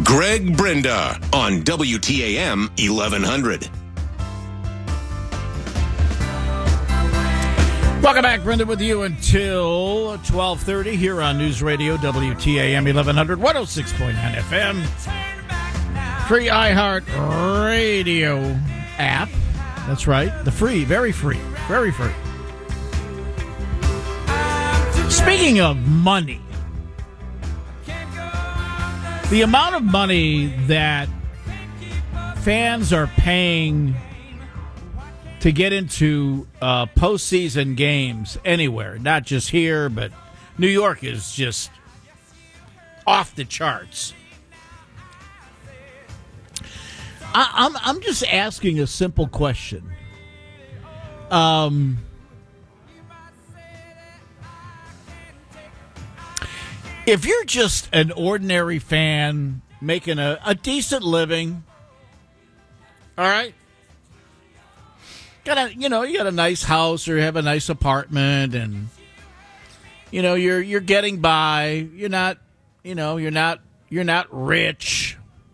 Greg Brenda on WTAM 1100. Welcome back, Brenda, with you until 12:30 here on News Radio WTAM 1100, 106.9 FM, free iHeart Radio app. That's right, the free, very free, very free. Speaking of money, the amount of money that fans are paying to get into postseason games anywhere, not just here, but New York is just off the charts. I'm just asking a simple question. If you're just an ordinary fan making a decent living, all right? You got a nice house or you have a nice apartment, and you're getting by. You're not rich,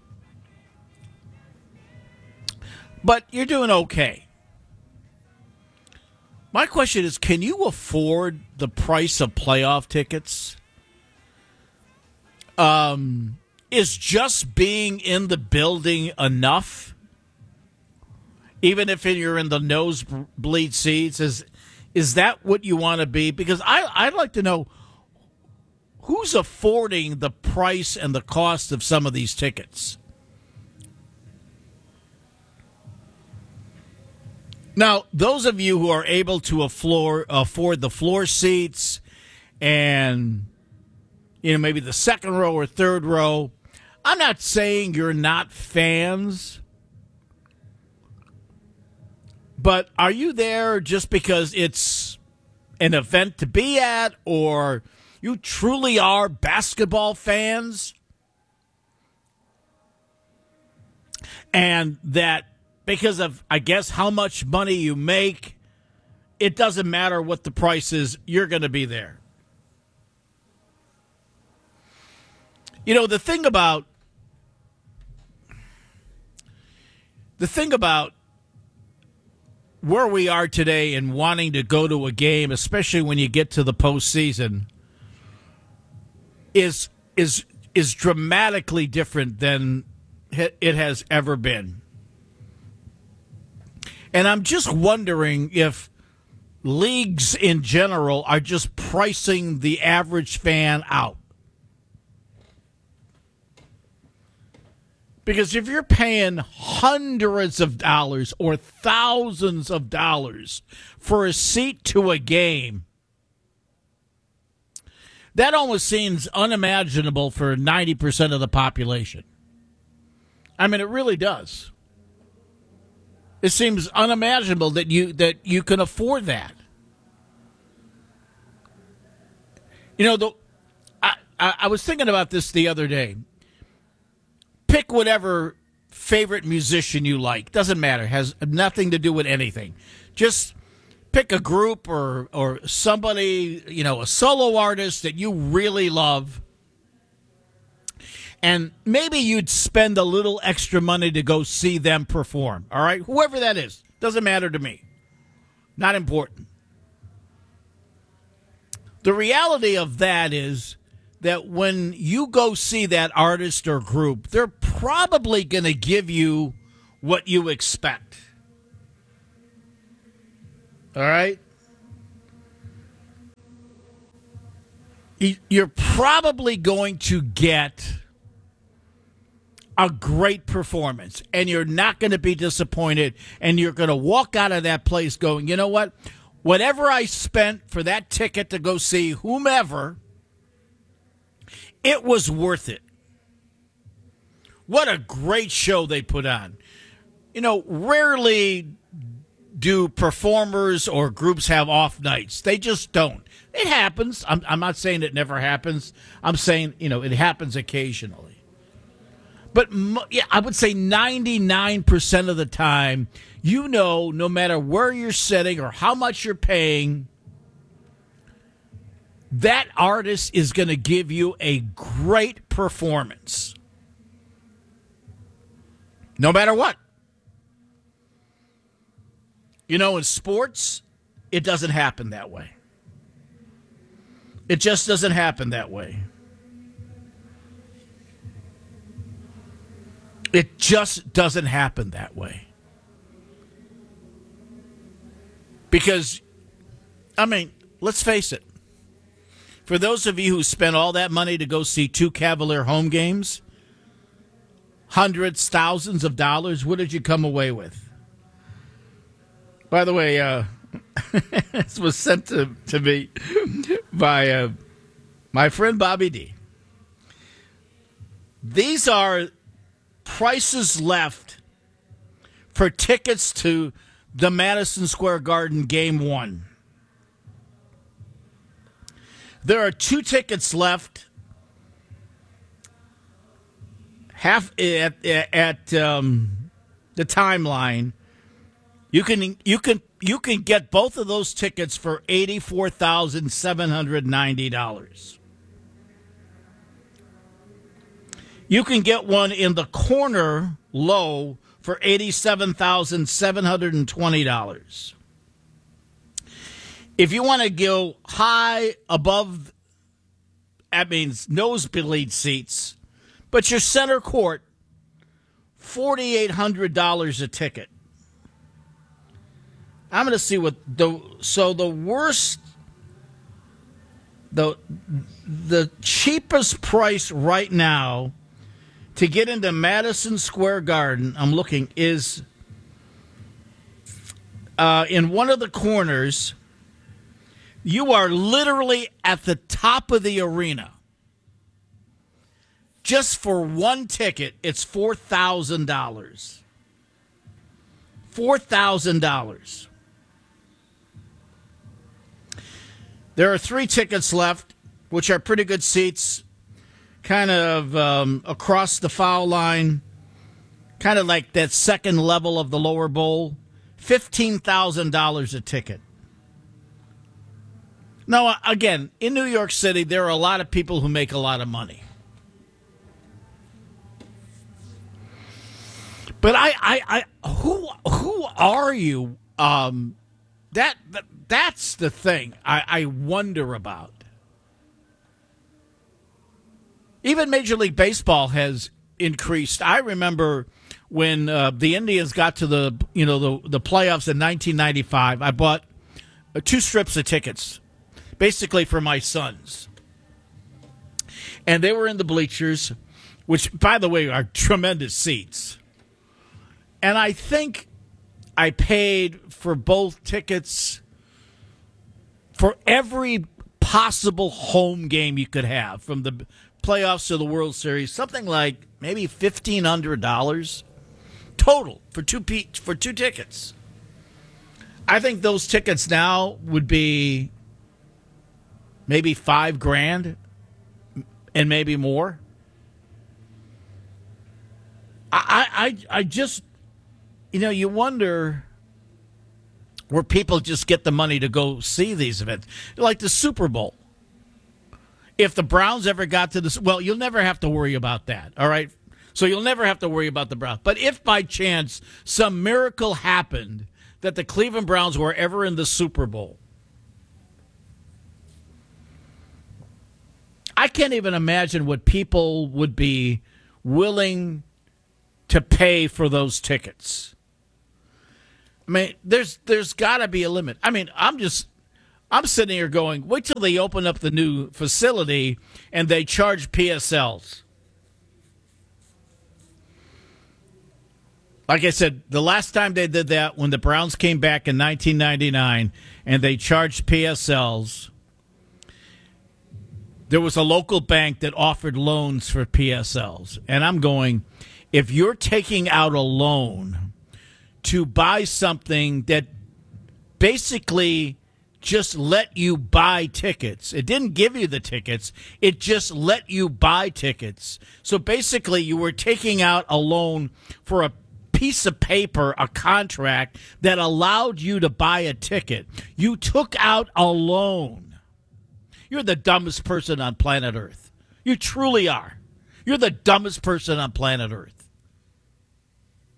but you're doing okay. My question is, can you afford the price of playoff tickets? Is just being in the building enough? Even if you're in the nosebleed seats, is that what you want to be? Because I'd like to know who's affording the price and the cost of some of these tickets. Now, those of you who are able to afford the floor seats and maybe the second row or third row, I'm not saying you're not fans. But are you there just because it's an event to be at, or you truly are basketball fans? And that because of, I guess, how much money you make, it doesn't matter what the price is, you're going to be there. The thing about where we are today and wanting to go to a game, especially when you get to the postseason, is dramatically different than it has ever been. And I'm just wondering if leagues in general are just pricing the average fan out. Because if you're paying hundreds of dollars or thousands of dollars for a seat to a game, that almost seems unimaginable for 90% of the population. I mean, it really does. It seems unimaginable that you can afford that. I was thinking about this the other day. Pick whatever favorite musician you like. Doesn't matter. Has nothing to do with anything. Just pick a group or somebody, a solo artist that you really love. And maybe you'd spend a little extra money to go see them perform. All right? Whoever that is. Doesn't matter to me. Not important. The reality of that is that when you go see that artist or group, they're probably going to give you what you expect. All right? You're probably going to get a great performance, and you're not going to be disappointed, and you're going to walk out of that place going, you know what? Whatever I spent for that ticket to go see whomever, it was worth it. What a great show they put on. Rarely do performers or groups have off nights. They just don't. It happens. I'm not saying it never happens. I'm saying, it happens occasionally. But I would say 99% of the time, no matter where you're sitting or how much you're paying, that artist is going to give you a great performance. No matter what. You know, in sports, it doesn't happen that way. It just doesn't happen that way. It just doesn't happen that way. Because, I mean, let's face it. For those of you who spent all that money to go see 2 Cavalier home games, hundreds, thousands of dollars, what did you come away with? By the way, this was sent to me by my friend Bobby D. These are prices left for tickets to the Madison Square Garden Game 1. There are 2 tickets left. Half at the Timeline. You can get both of those tickets for $84,790. You can get one in the corner low for $87,720. If you want to go high above, that means nosebleed seats, but your center court, $4,800 a ticket. I'm going to see what the worst, the cheapest price right now to get into Madison Square Garden, I'm looking, is in one of the corners. You are literally at the top of the arena. Just for one ticket, it's $4,000. $4,000. There are 3 tickets left, which are pretty good seats, kind of across the foul line, kind of like that second level of the lower bowl. $15,000 a ticket. Now, again, in New York City, there are a lot of people who make a lot of money. But who are you? That's the thing I wonder about. Even Major League Baseball has increased. I remember when the Indians got to the playoffs in 1995. I bought 2 strips of tickets, basically for my sons, and they were in the bleachers, which, by the way, are tremendous seats. And I think I paid for both tickets for every possible home game you could have, from the playoffs to the World Series, something like maybe $1,500 total for two tickets. I think those tickets now would be maybe $5,000 and maybe more. I just, you wonder where people just get the money to go see these events, like the Super Bowl. If the Browns ever got to this, well, you'll never have to worry about that, all right? So you'll never have to worry about the Browns. But if by chance some miracle happened that the Cleveland Browns were ever in the Super Bowl, I can't even imagine what people would be willing to pay for those tickets. I mean, there's got to be a limit. I mean, I'm sitting here going, wait till they open up the new facility and they charge PSLs. Like I said, the last time they did that, when the Browns came back in 1999 and they charged PSLs, there was a local bank that offered loans for PSLs. And I'm going, if you're taking out a loan to buy something that basically just let you buy tickets. It didn't give you the tickets. It just let you buy tickets. So basically you were taking out a loan for a piece of paper, a contract that allowed you to buy a ticket. You took out a loan. You're the dumbest person on planet Earth. You truly are. You're the dumbest person on planet Earth.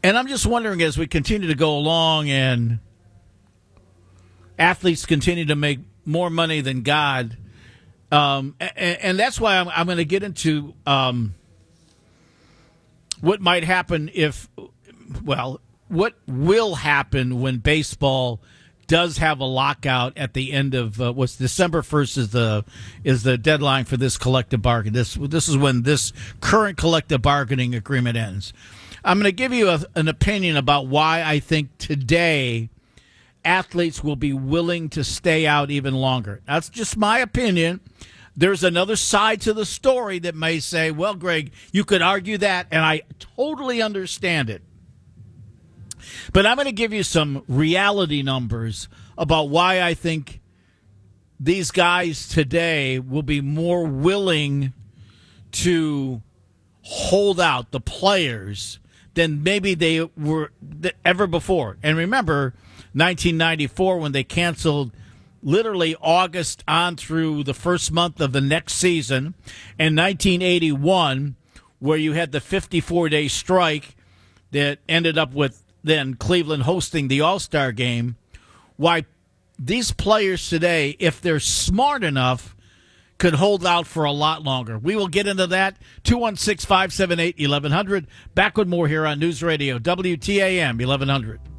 And I'm just wondering, as we continue to go along and athletes continue to make more money than God, and that's why I'm going to get into what might happen what will happen when baseball does have a lockout at the end of what's December 1st is the deadline for this collective bargain. This is when this current collective bargaining agreement ends. I'm going to give you an opinion about why I think today athletes will be willing to stay out even longer. That's just my opinion. There's another side to the story that may say, well, Greg, you could argue that, and I totally understand it. But I'm going to give you some reality numbers about why I think these guys today will be more willing to hold out, the players, than maybe they were ever before. And remember, 1994, when they canceled literally August on through the first month of the next season, and 1981, where you had the 54-day strike that ended up with then Cleveland hosting the All-Star game, why these players today, if they're smart enough, could hold out for a lot longer. We will get into that. 216-578-1100. Back with more here on News Radio, WTAM 1100.